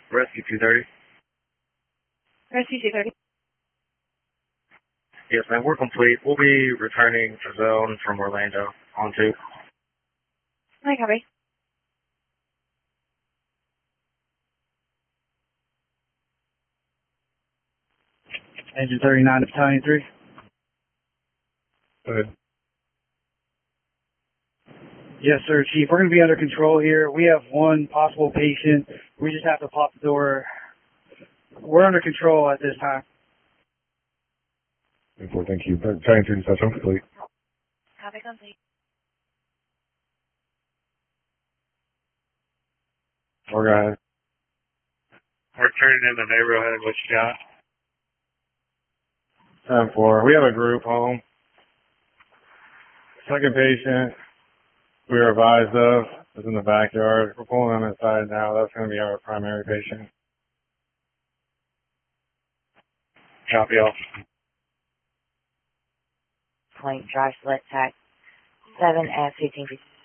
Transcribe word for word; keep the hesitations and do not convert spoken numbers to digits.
Rescue two thirty. Rescue two thirty. Yes, ma'am, we're complete. We'll be returning to zone from Orlando on two. Hi, copy. Engine thirty-nine to Battalion three. Go ahead. Yes, sir, Chief. We're going to be under control here. We have one possible patient. We just have to pop the door. We're under control at this time. Thank you. Battalion three dispatch, complete. Copy, complete. Four guys. We're turning in the neighborhood. What you got? ten four. We have a group home. Second patient we were advised of is in the backyard. We're pulling on inside now. That's going to be our primary patient. Copy all. Point drive select tack seven F fifteen fifty.